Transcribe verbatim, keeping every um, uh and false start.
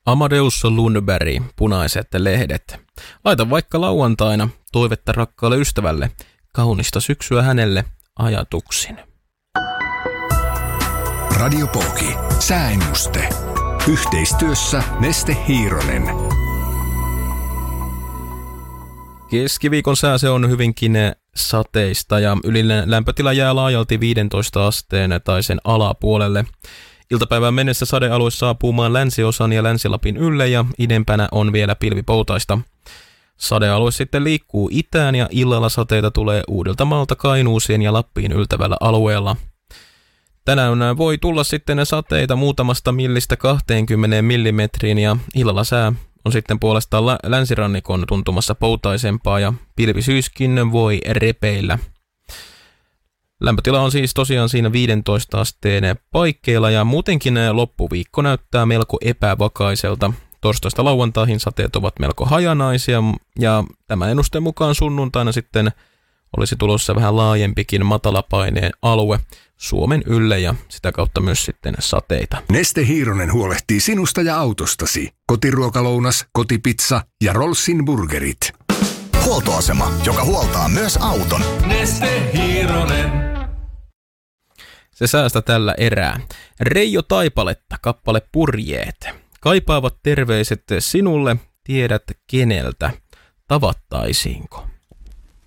Amadeus Lundberg, Punaiset lehdet. Laita vaikka lauantaina toivetta rakkaalle ystävälle, kaunista syksyä hänelle ajatuksin. Radio Poki, sääennuste. Yhteistyössä Neste Hiironen. Keskiviikon sää se on hyvinkin sateista ja ylinen lämpötila jää laajalti viisitoista asteen tai sen alapuolelle. Iltapäivään mennessä sadealue saapuu maan länsiosan ja Länsi-Lapin ylle ja idempänä on vielä pilvipoutaista. Sadealue sitten liikkuu itään ja illalla sateita tulee Uudeltamaalta Kainuuseen ja Lappiin yltävällä alueella. Tänään voi tulla sitten sateita muutamasta millistä kaksikymmentä millimetriin ja illalla sää on sitten puolestaan länsirannikon tuntumassa poutaisempaa ja pilvisyyskin voi repeillä. Lämpötila on siis tosiaan siinä viisitoista asteen paikkeilla ja muutenkin loppuviikko näyttää melko epävakaiselta. Torstaista lauantaihin sateet ovat melko hajanaisia ja tämän ennusteen mukaan sunnuntaina sitten olisi tulossa vähän laajempikin matalapaineen alue Suomen ylle ja sitä kautta myös sitten sateita. Neste Hiironen huolehtii sinusta ja autostasi. Kotiruokalounas, kotipizza ja Rollsin burgerit. Huoltoasema, joka huoltaa myös auton. Neste Hiironen. Se säästä tällä erää. Reijo Taipaletta, kappale Purjeet. Kaipaavat terveiset sinulle, tiedät keneltä. Tavattaisiinko?